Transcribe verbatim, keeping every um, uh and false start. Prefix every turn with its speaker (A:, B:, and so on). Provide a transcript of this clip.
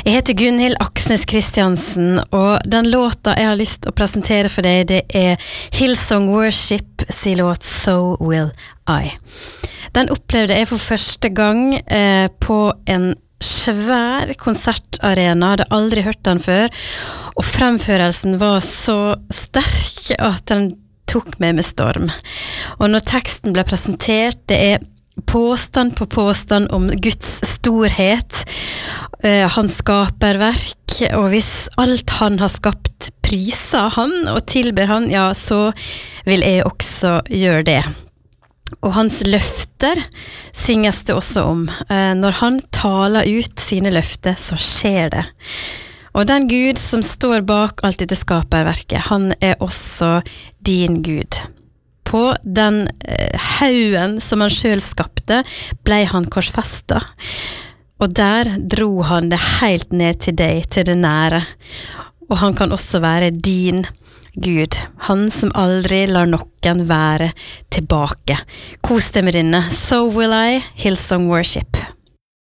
A: Jeg heter Gunhild Aksnes Kristiansen, og den låta jeg har lyst å presentere for deg, det er Hillsong Worship sin låt So Will I. Den opplevde jeg for første gang eh, på en svær konsertarena. Jeg hadde aldri hørt den før, og fremførelsen var så sterk at den tok meg med storm. Og når teksten ble presentert, det er påstand på påstand om Guds storhet, uh, hans skaperverk, og hvis alt han har skapt priser han og tilber han, ja, så vil jeg også gjøre det. Og hans løfter synges det også om. Uh, når han taler ut sine løfter, så skjer det. Og den Gud som står bak alt dette skaperverket, han er også din Gud. På den eh, haugen som han selv skapte, ble han korsfestet. Og der dro han det helt ned til deg, til det nære. Og han kan også være din Gud. Han som aldri lar noen være tilbake. Kos deg med denne. So will I, Hillsong Worship.